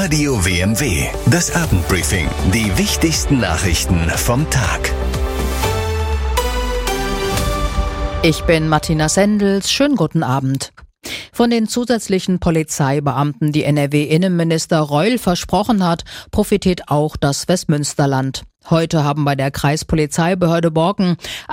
Radio WMW, das Abendbriefing. Die wichtigsten Nachrichten vom Tag. Ich bin Martina Sendels. Schönen guten Abend. Von den zusätzlichen Polizeibeamten, die NRW-Innenminister Reul versprochen hat, profitiert auch das Westmünsterland. Heute haben bei der Kreispolizeibehörde Borken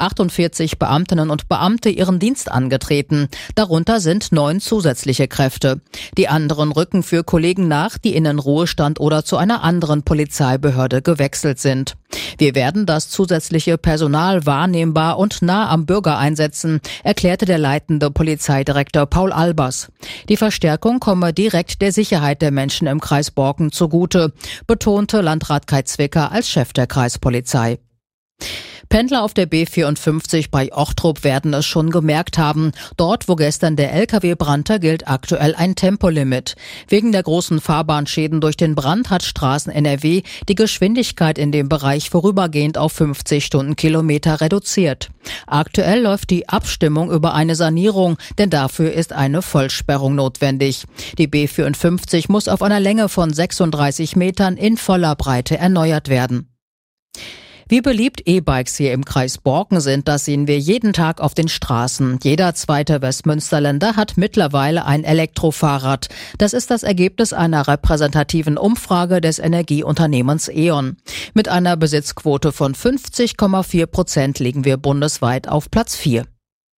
48 Beamtinnen und Beamte ihren Dienst angetreten. Darunter sind 9 zusätzliche Kräfte. Die anderen rücken für Kollegen nach, die in den Ruhestand oder zu einer anderen Polizeibehörde gewechselt sind. Wir werden das zusätzliche Personal wahrnehmbar und nah am Bürger einsetzen, erklärte der leitende Polizeidirektor Paul Albers. Die Verstärkung komme direkt der Sicherheit der Menschen im Kreis Borken zugute, betonte Landrat Kai Zwicker als Chef der Kreispolizei. Pendler auf der B54 bei Ochtrup werden es schon gemerkt haben. Dort, wo gestern der LKW brannte, gilt aktuell ein Tempolimit. Wegen der großen Fahrbahnschäden durch den Brand hat Straßen NRW die Geschwindigkeit in dem Bereich vorübergehend auf 50 Stundenkilometer reduziert. Aktuell läuft die Abstimmung über eine Sanierung, denn dafür ist eine Vollsperrung notwendig. Die B54 muss auf einer Länge von 36 Metern in voller Breite erneuert werden. Wie beliebt E-Bikes hier im Kreis Borken sind, das sehen wir jeden Tag auf den Straßen. Jeder zweite Westmünsterländer hat mittlerweile ein Elektrofahrrad. Das ist das Ergebnis einer repräsentativen Umfrage des Energieunternehmens E.ON. Mit einer Besitzquote von 50,4% liegen wir bundesweit auf Platz 4.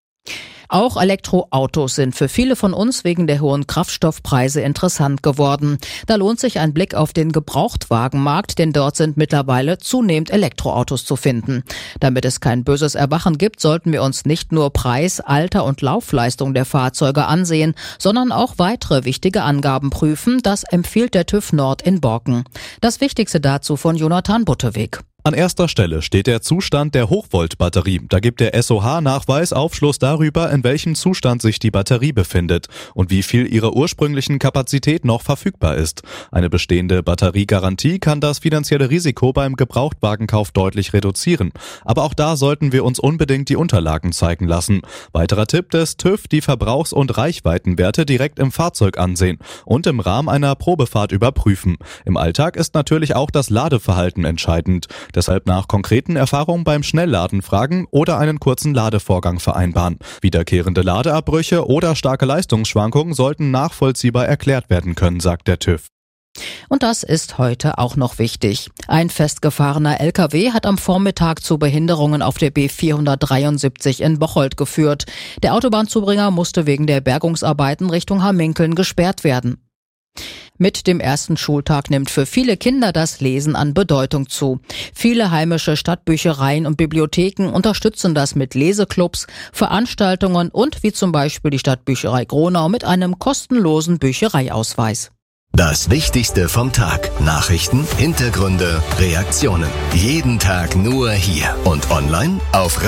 Auch Elektroautos sind für viele von uns wegen der hohen Kraftstoffpreise interessant geworden. Da lohnt sich ein Blick auf den Gebrauchtwagenmarkt, denn dort sind mittlerweile zunehmend Elektroautos zu finden. Damit es kein böses Erwachen gibt, sollten wir uns nicht nur Preis, Alter und Laufleistung der Fahrzeuge ansehen, sondern auch weitere wichtige Angaben prüfen. Das empfiehlt der TÜV Nord in Borken. Das Wichtigste dazu von Jonathan Butteweg. An erster Stelle steht der Zustand der Hochvoltbatterie. Da gibt der SOH-Nachweis Aufschluss darüber, in welchem Zustand sich die Batterie befindet und wie viel ihrer ursprünglichen Kapazität noch verfügbar ist. Eine bestehende Batteriegarantie kann das finanzielle Risiko beim Gebrauchtwagenkauf deutlich reduzieren. Aber auch da sollten wir uns unbedingt die Unterlagen zeigen lassen. Weiterer Tipp des TÜV: die Verbrauchs- und Reichweitenwerte direkt im Fahrzeug ansehen und im Rahmen einer Probefahrt überprüfen. Im Alltag ist natürlich auch das Ladeverhalten entscheidend. Deshalb nach konkreten Erfahrungen beim Schnellladen fragen oder einen kurzen Ladevorgang vereinbaren. Wiederkehrende Ladeabbrüche oder starke Leistungsschwankungen sollten nachvollziehbar erklärt werden können, sagt der TÜV. Und das ist heute auch noch wichtig. Ein festgefahrener LKW hat am Vormittag zu Behinderungen auf der B473 in Bocholt geführt. Der Autobahnzubringer musste wegen der Bergungsarbeiten Richtung Hamminkeln gesperrt werden. Mit dem ersten Schultag nimmt für viele Kinder das Lesen an Bedeutung zu. Viele heimische Stadtbüchereien und Bibliotheken unterstützen das mit Leseclubs, Veranstaltungen und wie zum Beispiel die Stadtbücherei Gronau mit einem kostenlosen Büchereiausweis. Das Wichtigste vom Tag. Nachrichten, Hintergründe, Reaktionen. Jeden Tag nur hier und online auf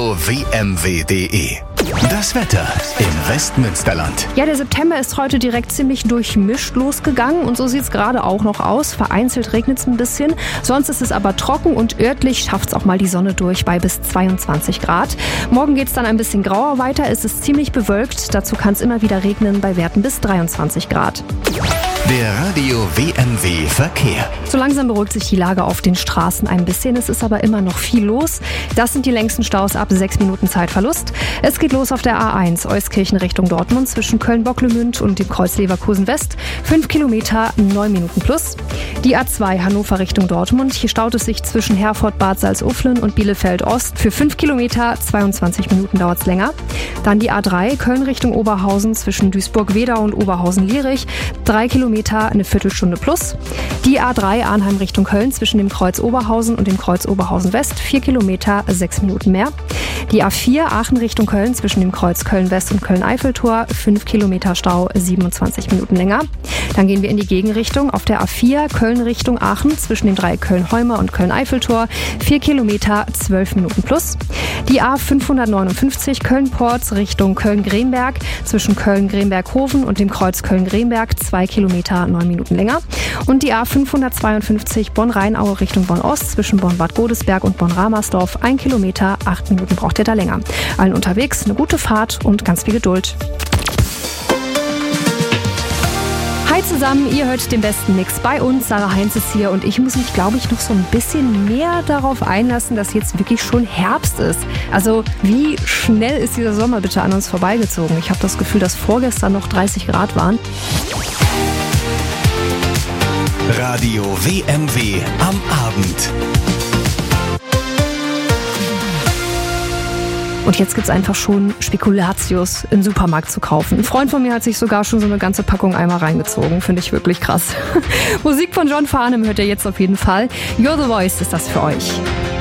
radiowmw.de. Das Wetter im Westmünsterland. Ja, der September ist heute direkt ziemlich durchmischt losgegangen und so sieht es gerade auch noch aus. Vereinzelt regnet es ein bisschen, sonst ist es aber trocken und örtlich schafft es auch mal die Sonne durch bei bis 22 Grad. Morgen geht es dann ein bisschen grauer weiter, es ist ziemlich bewölkt, dazu kann es immer wieder regnen bei Werten bis 23 Grad. Der Radio WMW Verkehr. So langsam beruhigt sich die Lage auf den Straßen ein bisschen. Es ist aber immer noch viel los. Das sind die längsten Staus ab 6 Minuten Zeitverlust. Es geht los auf der A1 Euskirchen Richtung Dortmund zwischen Köln-Bocklemünd und dem Kreuz Leverkusen West. 5 Kilometer, 9 Minuten plus. Die A2 Hannover Richtung Dortmund. Hier staut es sich zwischen Herford, Bad Salzuflen und Bielefeld Ost. Für 5 Kilometer, 22 Minuten dauert es länger. Dann die A3 Köln Richtung Oberhausen zwischen Duisburg-Wedau und Oberhausen-Lierich. 3 Kilometer, eine Viertelstunde plus. Die A3 Arnheim Richtung Köln zwischen dem Kreuz Oberhausen und dem Kreuz Oberhausen West. 4 Kilometer, 6 Minuten mehr. Die A4 Aachen Richtung Köln zwischen dem Kreuz Köln West und Köln-Eiffeltor. 5 Kilometer Stau, 27 Minuten länger. Dann gehen wir in die Gegenrichtung auf der A4 Köln Richtung Aachen zwischen dem Dreieck Köln-Heumer und Köln-Eiffeltor. 4 Kilometer, 12 Minuten plus. Die A559 Köln-Porz Richtung Köln-Greenberg zwischen Köln-Greenberg-Hofen und dem Kreuz Köln-Greenberg. 2 Kilometer, 9 Minuten länger. Und die A552 Bonn-Rheinaue Richtung Bonn-Ost zwischen Bonn-Bad Godesberg und Bonn-Ramersdorf. 1 Kilometer, 8 Minuten braucht ihr da länger. Allen unterwegs eine gute Fahrt und ganz viel Geduld. Hi zusammen, ihr hört den besten Mix bei uns. Sarah Heinz ist hier und ich muss mich, glaube ich, noch so ein bisschen mehr darauf einlassen, dass jetzt wirklich schon Herbst ist. Also wie schnell ist dieser Sommer bitte an uns vorbeigezogen? Ich habe das Gefühl, dass vorgestern noch 30 Grad waren. Radio WMW am Abend. Und jetzt gibt's einfach schon Spekulatius im Supermarkt zu kaufen. Ein Freund von mir hat sich sogar schon so eine ganze Packung Eimer reingezogen. Finde ich wirklich krass. Musik von John Farnham hört ihr jetzt auf jeden Fall. You're the Voice ist das für euch.